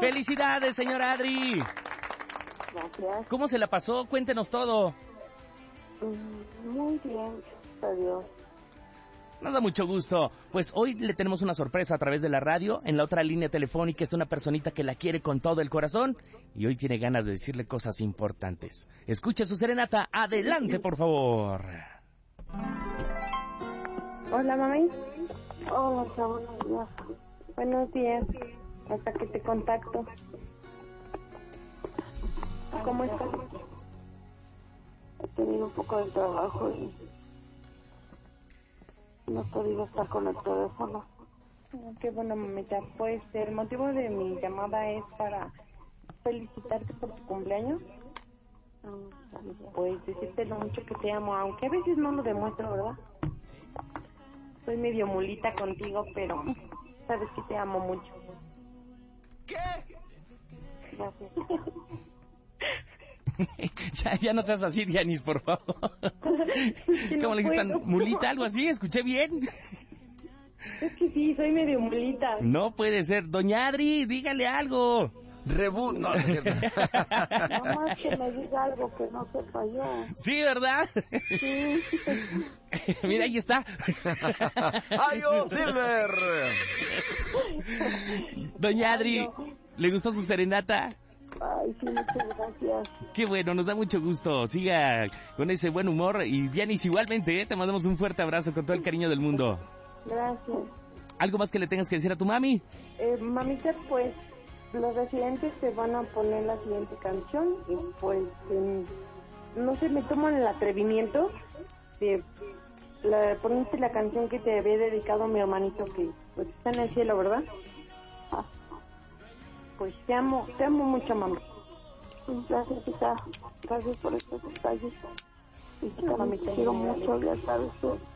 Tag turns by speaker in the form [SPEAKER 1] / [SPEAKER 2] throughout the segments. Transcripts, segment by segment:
[SPEAKER 1] ¡Felicidades, señora Adri!
[SPEAKER 2] Gracias.
[SPEAKER 1] ¿Cómo se la pasó? Cuéntenos todo.
[SPEAKER 2] Muy bien, adiós.
[SPEAKER 1] Nos da mucho gusto. Pues hoy le tenemos una sorpresa a través de la radio. En la otra línea telefónica está una personita que la quiere con todo el corazón y hoy tiene ganas de decirle cosas importantes. Escuche su serenata. Adelante, por favor.
[SPEAKER 2] Hola, mami. Hola, buenos días. Buenos días. Hasta que te contacto. ¿Cómo estás? He tenido un poco de trabajo y no he podido estar con el teléfono. Qué bueno, mamita. Pues el motivo de mi llamada es para felicitarte por tu cumpleaños. Pues decirte lo mucho que te amo, aunque a veces no lo demuestro, ¿verdad? Soy medio mulita contigo, pero sabes que te amo mucho.
[SPEAKER 3] ¿Qué?
[SPEAKER 2] Gracias.
[SPEAKER 1] ya no seas así, Dianis, por favor.
[SPEAKER 2] Que no
[SPEAKER 1] ¿Cómo le dijiste?
[SPEAKER 2] puedo.
[SPEAKER 1] ¿Mulita, algo así? ¿Escuché bien?
[SPEAKER 2] Es que sí, soy medio mulita.
[SPEAKER 1] No puede ser. Doña Adri, dígale algo.
[SPEAKER 3] Reboot, no, no es cierto.
[SPEAKER 2] Nomás que me diga algo que no sepa yo.
[SPEAKER 1] Sí, ¿verdad?
[SPEAKER 2] Sí.
[SPEAKER 1] Mira, ahí está.
[SPEAKER 3] ¡Adiós, Silver!
[SPEAKER 1] Doña Adri, ¿le gustó su serenata?
[SPEAKER 2] Ay, sí, muchas gracias.
[SPEAKER 1] Qué bueno, nos da mucho gusto. Siga con ese buen humor. Y Dianis, igualmente, te mandamos un fuerte abrazo con todo el cariño del mundo.
[SPEAKER 2] Gracias.
[SPEAKER 1] ¿Algo más que le tengas que decir a tu mami?
[SPEAKER 2] Mamita, pues los residentes te van a poner la siguiente canción y pues no se me toman el atrevimiento de ponerte la canción que te había dedicado mi hermanito que pues está en el cielo, ¿verdad? Pues te amo mucho, mamá. Gracias, hija. Gracias por estos detalles. Y mami, te quiero mucho, ya sabes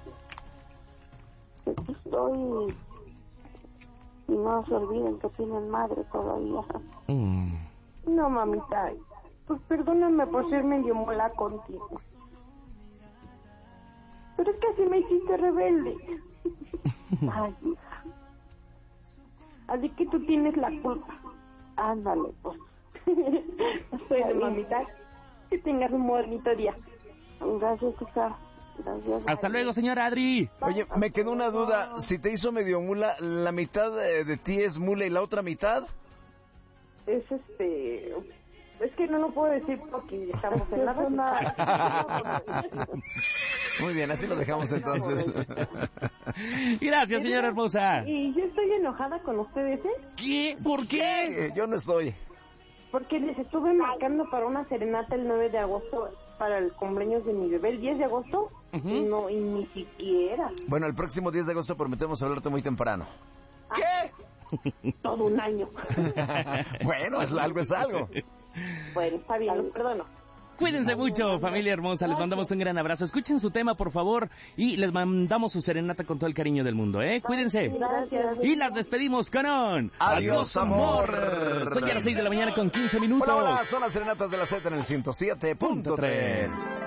[SPEAKER 2] que aquí estoy y no se olviden que tienen madre todavía. No, mamita, pues perdóname por ser medio mola contigo. Pero es que así me hiciste rebelde. Ay, hija. Así que tú tienes la culpa. Ándale, pues. Bueno, mamita, que tengas un bonito día. Gracias, hija. Gracias.
[SPEAKER 1] Hasta luego, señora Adri.
[SPEAKER 3] Oye, me quedó una duda. Si te hizo medio mula, ¿la mitad de ti es mula y la otra mitad?
[SPEAKER 2] Es Es que no lo puedo decir porque estamos en la radio.
[SPEAKER 3] Muy bien, así lo dejamos entonces.
[SPEAKER 1] Gracias, señora hermosa.
[SPEAKER 2] Y yo estoy enojada con ustedes, ¿eh?
[SPEAKER 1] ¿Qué? ¿Por qué?
[SPEAKER 3] Yo no estoy.
[SPEAKER 2] Porque les estuve marcando para una serenata el 9 de agosto para el cumpleaños de mi bebé, el 10 de agosto. No, y ni siquiera.
[SPEAKER 3] Bueno, el próximo 10 de agosto prometemos hablarte muy temprano. ¿Qué?
[SPEAKER 2] Todo un año.
[SPEAKER 3] Bueno, algo es algo.
[SPEAKER 2] Bueno, está bien, lo perdono.
[SPEAKER 1] Cuídense mucho, familia hermosa. Les mandamos un gran abrazo. Escuchen su tema, por favor. Y les mandamos su serenata con todo el cariño del mundo, ¿eh? Cuídense.
[SPEAKER 2] Gracias.
[SPEAKER 1] Y las despedimos con un...
[SPEAKER 3] ¡Adiós, amor!
[SPEAKER 1] Son ya las 6 de la mañana con 15 minutos.
[SPEAKER 3] Hola, hola, son las serenatas de la Z en el 107.3.